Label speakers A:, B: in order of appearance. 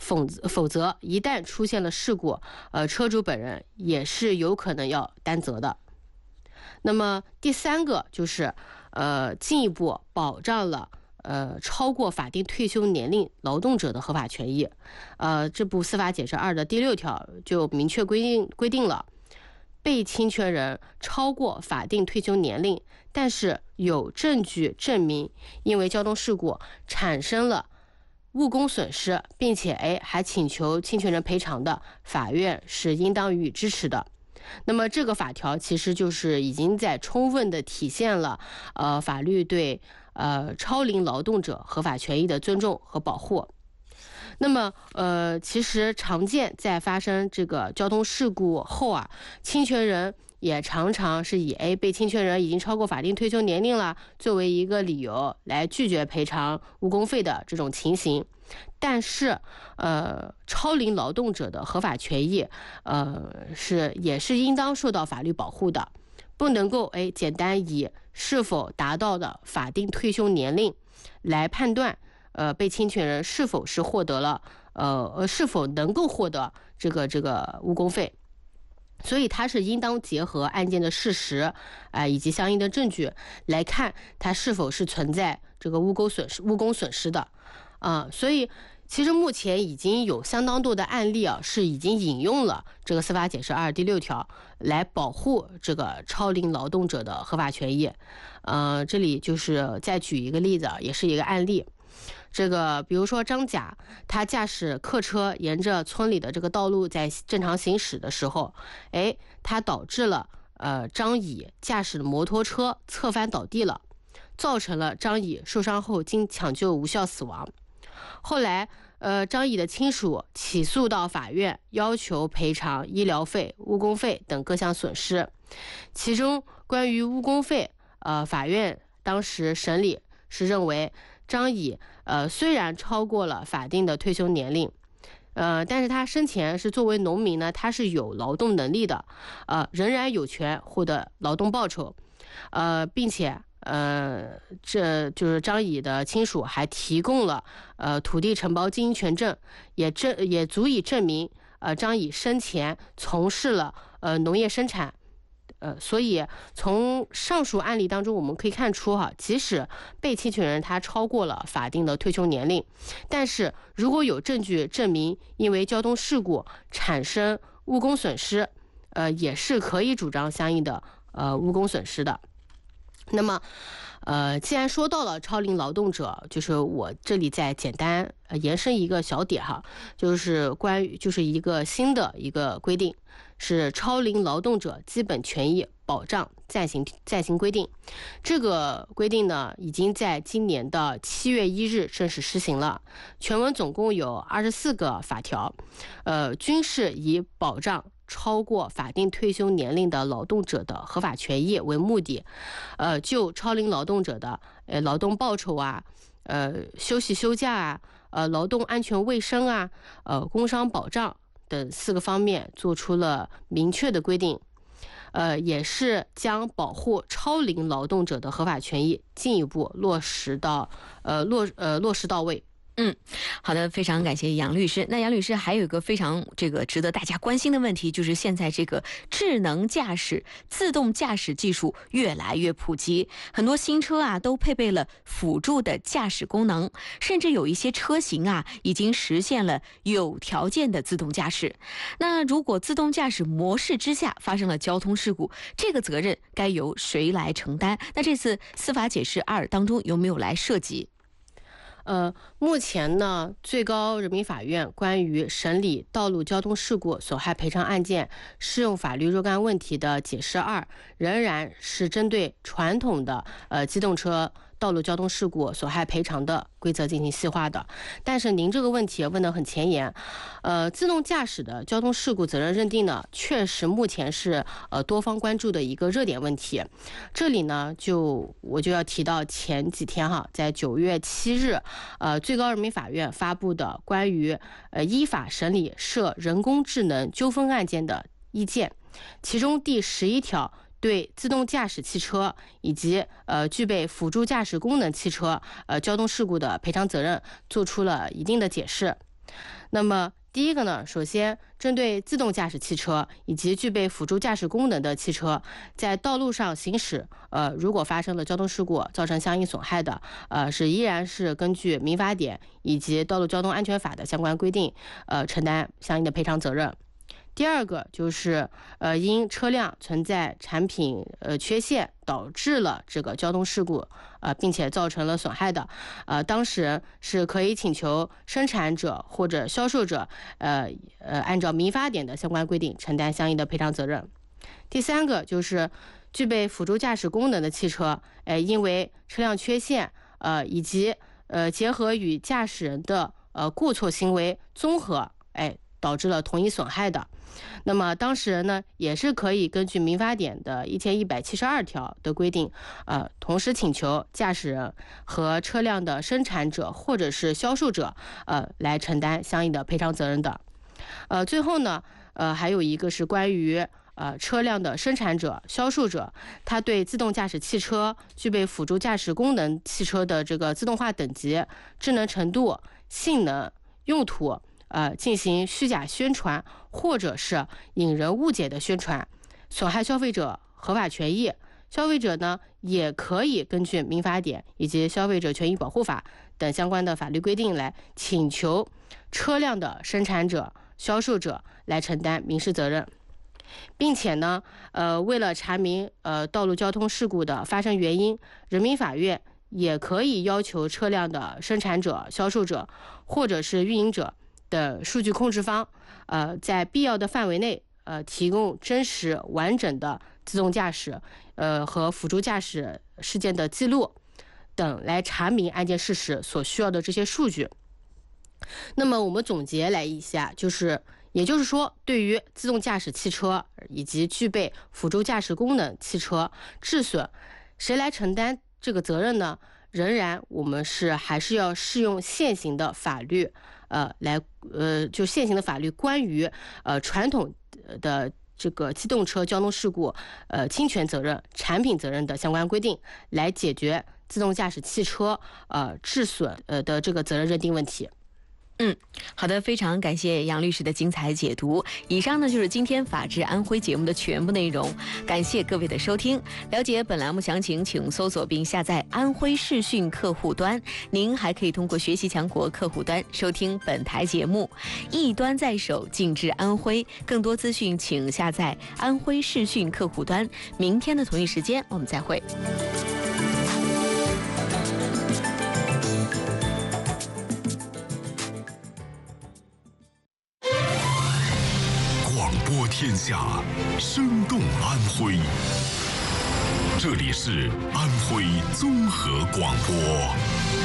A: 否则一旦出现了事故，车主本人也是有可能要担责的。那么第三个就是进一步保障了超过法定退休年龄劳动者的合法权益。这部司法解释2的第6条就明确规定了，被侵权人超过法定退休年龄，但是有证据证明因为交通事故产生了误工损失，并且还请求侵权人赔偿的，法院是应当予以支持的。那么这个法条其实就是已经在充分的体现了法律对超龄劳动者合法权益的尊重和保护。那么其实常见在发生这个交通事故后侵权人也常常是以被侵权人已经超过法定退休年龄了作为一个理由来拒绝赔偿误工费的这种情形。但是超龄劳动者的合法权益也是应当受到法律保护的，不能够简单以是否达到的法定退休年龄来判断被侵权人是否是获得了是否能够获得这个误工费。所以它是应当结合案件的事实以及相应的证据来看它是否是存在这个误工损失的所以其实目前已经有相当多的案例是已经引用了这个司法解释2第6条来保护这个超龄劳动者的合法权益。这里就是再举一个例子也是一个案例。这个比如说张甲，他驾驶客车沿着村里的这个道路在正常行驶的时候，他导致了张乙驾驶的摩托车侧翻倒地了，造成了张乙受伤后经抢救无效死亡。后来张乙的亲属起诉到法院，要求赔偿医疗费、误工费等各项损失。其中关于误工费法院当时审理是认为张乙虽然超过了法定的退休年龄，但是他生前是作为农民呢，他是有劳动能力的，仍然有权获得劳动报酬，并且这就是张乙的亲属还提供了土地承包经营权证，也足以证明张乙生前从事了农业生产。所以从上述案例当中我们可以看出即使被侵权人他超过了法定的退休年龄，但是如果有证据证明因为交通事故产生误工损失，也是可以主张相应的误工损失的。那么既然说到了超龄劳动者，就是我这里再简单延伸一个小点就是关于一个新的一个规定，是超龄劳动者基本权益保障暂行规定。这个规定呢已经在今年的7月1日正式施行了，全文总共有24个法条，均是以保障超过法定退休年龄的劳动者的合法权益为目的，就超龄劳动者的劳动报酬休息休假劳动安全卫生工伤保障等4个方面做出了明确的规定，也是将保护超龄劳动者的合法权益进一步落实到位。
B: 好的，非常感谢杨律师。那杨律师还有一个非常值得大家关心的问题，就是现在这个智能驾驶、自动驾驶技术越来越普及，很多新车都配备了辅助的驾驶功能，甚至有一些车型已经实现了有条件的自动驾驶。那如果自动驾驶模式之下发生了交通事故，这个责任该由谁来承担？那这次司法解释2当中有没有来涉及？
A: 目前呢，最高人民法院关于审理道路交通事故损害赔偿案件适用法律若干问题的解释2，仍然是针对传统的机动车道路交通事故损害赔偿的规则进行细化的。但是您这个问题问得很前沿，自动驾驶的交通事故责任认定呢，确实目前是多方关注的一个热点问题。这里呢，我就要提到前几天在9月7日，最高人民法院发布的关于依法审理涉人工智能纠纷案件的意见，其中第11条对自动驾驶汽车以及具备辅助驾驶功能汽车交通事故的赔偿责任做出了一定的解释。 那么第一个呢，首先针对自动驾驶汽车以及具备辅助驾驶功能的汽车，在道路上行驶，如果发生了交通事故造成相应损害的，依然是根据民法典以及道路交通安全法的相关规定，承担相应的赔偿责任。第二个就是，因车辆存在产品缺陷导致了这个交通事故，并且造成了损害的，当事人是可以请求生产者或者销售者，按照民法典的相关规定承担相应的赔偿责任。第三个就是具备辅助驾驶功能的汽车，因为车辆缺陷，以及结合与驾驶人的过错行为综合，导致了同一损害的，那么当事人呢也是可以根据民法典的1172条的规定，同时请求驾驶人和车辆的生产者或者是销售者，来承担相应的赔偿责任的。最后呢，还有一个是关于车辆的生产者、销售者，他对自动驾驶汽车、具备辅助驾驶功能汽车的这个自动化等级、智能程度、性能、用途，进行虚假宣传或者是引人误解的宣传，损害消费者合法权益。消费者呢也可以根据民法典以及消费者权益保护法等相关的法律规定来请求车辆的生产者、销售者来承担民事责任。并且呢，为了查明道路交通事故的发生原因，人民法院也可以要求车辆的生产者、销售者或者是运营者的数据控制方，在必要的范围内，提供真实完整的自动驾驶，和辅助驾驶事件的记录等，来查明案件事实所需要的这些数据。那么我们总结来一下，也就是说，对于自动驾驶汽车以及具备辅助驾驶功能汽车致损，谁来承担这个责任呢？仍然我们还是要适用现行的法律，就现行的法律关于传统的这个机动车交通事故侵权责任、产品责任的相关规定，来解决自动驾驶汽车致损的这个责任认定问题。
B: 好的，非常感谢杨律师的精彩解读。以上呢就是今天法治安徽节目的全部内容，感谢各位的收听。了解本栏目详情，请搜索并下载安徽视讯客户端。您还可以通过学习强国客户端收听本台节目，一端在手，尽致安徽。更多资讯请下载安徽视讯客户端。明天的同一时间我们再会。
C: 播天下，生动安徽。这里是安徽综合广播。